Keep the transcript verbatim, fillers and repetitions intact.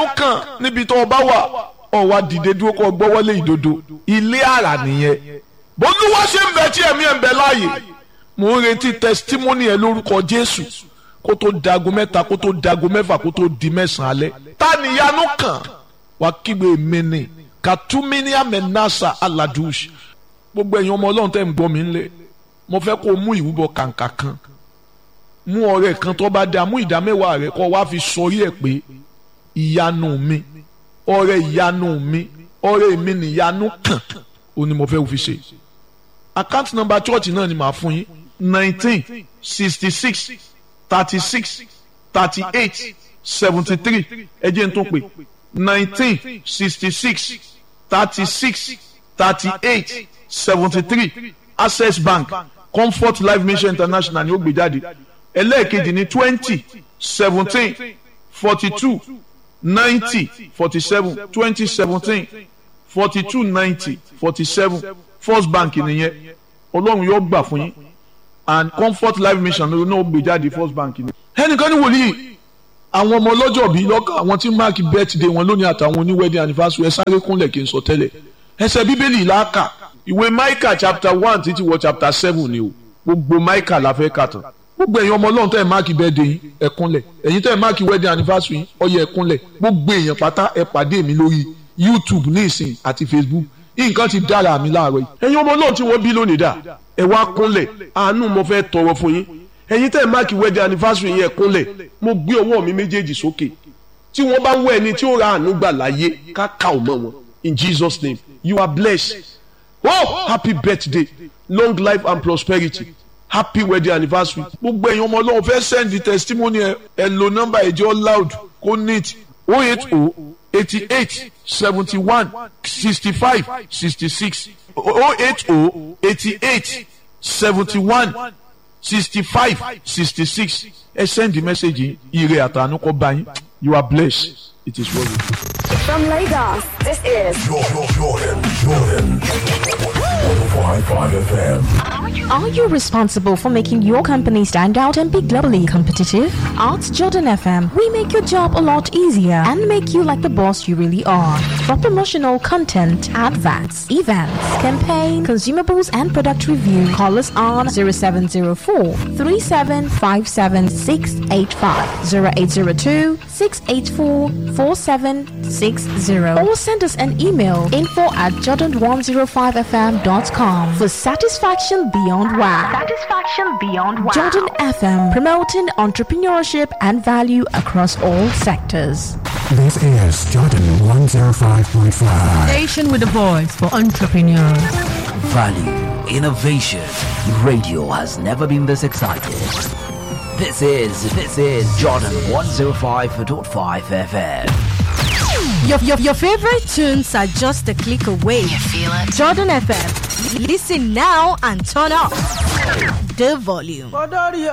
kàn níbi tó o bá wà ọ wá dìde dúró kó gbọ́wọ́lé ìdodo ilé àrà nìyẹn bólúwa ṣe ń bẹ tí ẹ̀mí ẹ̀ ń bẹ láàyè mò ń retí testimony ẹ lórúkọ Jésù kó tó dago mẹ́ta kó tó dago mẹ́fà kó tó di mẹ́sàn-án alẹ́ ta níyanu kàn wá kígbe mi ni katuminia menasa aladush gbogbo ẹ̀yin ọmọ Ọlọ́run tẹ́ ń gbọ́ mi ńlẹ̀ mo fẹ́ kó mú ìrúbọ kàǹkà kan mú ọrẹ kan tó bá dáa mú ìdá mẹ́wàá rẹ kó wá fi sọrí ẹ̀ pé ìyanu mi ọrẹ ìyanu mi ọrẹ mi nìyanu kàn ó ní mo fẹ́ fi ṣe account number church náà ni màá fún yín nineteen sixty six thirty six thirty eight seventy three ẹ jẹ́ n tún pè nineteen sixty six thirty six thirty eight seventy three Access Bank Comfort Life Mission International ni ó gbé jáde ẹlẹ́ẹ̀kejì ní twenty seventeen forty two ninety forty seven twenty seventeen forty two ninety forty seven First Bank nìyẹn Ọlọ́run yóò gbà fún yín and Comfort Life Mission ló náà gbé jáde First Bank ni. ẹnìkan ní wòlíì àwọn ọmọ ọlọ́jọ́ bíi lọ́kàn àwọn tí mark birthday wọn lónìí àtàwọn oní wedding anniversary ẹ sáré kúnlẹ̀ kí n sọ tẹ́lẹ̀ ẹsẹ̀ bíbélì làákà ìwé Micah chapter one títí wọ chapter seven ni o gbogbo Micah la fẹ́ kà tán gbogbo ẹ̀yin ọmọ ọlọ́run tẹ́ ẹ̀ mark birthday yín ẹ kúnlẹ̀ ẹ̀yin tẹ́ ẹ̀ mark wedding anniversary yín ó yẹ ẹ kúnlẹ̀ gbogbo èèyàn pátá ẹ pàdé mi lórí YouTube ní ìsìn àti Facebook nǹkan ti dára mi láàárọ̀ yìí ẹ̀yin ọmọ ọlọ́run tí wọ́n bí lónìí dà ẹ wá kúnlẹ̀ àánú mo fẹ́ tọrọ fún yín ẹ̀yin tẹ́ ẹ̀ mark wedding anniversary yín ẹ kúnlẹ̀ mo gbé ọwọ́ mi méjèèjì sókè tí wọ́n bá ń wọ ẹni tí ó ra àánú gbà láyé ká ká ò mọ́ wọn in Jesus name you are blessed oh happy birthday long life and prosperity happy wedding anniversary gbogbo ẹ̀yin ọmọ ọlọ́run fẹ́ send the testimony ẹ ẹ lo number ẹ̀jọ́ loud kó neat oh eight oh eighty eight seventy one sixty five sixty six oh eight oh eighty eight seventy one sixty five sixty six ẹ send the message ire àtàánú kó bá yín you are blessed it is well with you. From Lagos, this is Jordan, Jordan, Jordan. one oh five point five F M. Are you responsible for making your company stand out and be globally competitive? At Jordan F M, we make your job a lot easier and make you like the boss you really are. For promotional content, adverts, events, campaign, consumables, and product review, call us on zero seven zero four, three seven five seven, six eight five, zero eight zero two, six eight four, four seven six zero, or send us an email info at jordan one oh five f m dot com for satisfaction beyond wow. Satisfaction Beyond Wow. Jordan F M, promoting entrepreneurship and value across all sectors. This is Jordan one oh five point five. Station with a voice for entrepreneurs. Value, innovation. Radio has never been this excited. This is, this is Jordan one oh five point five F M. Your, your, your favorite tunes are just a click away. You feel it? Jordan F M. Listen now and turn up the volume.